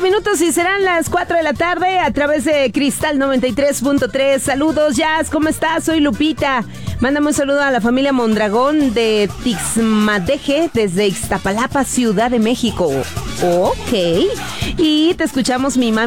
minutos y serán las 4 de la tarde a través de Cristal 93.3. Saludos, Jazz, ¿cómo estás? Soy Lupita. Mándame un saludo a la familia Mondragón de Tixmadeje desde Ixtapalapa, Ciudad de México. Ok. Y te escuchamos, mi mami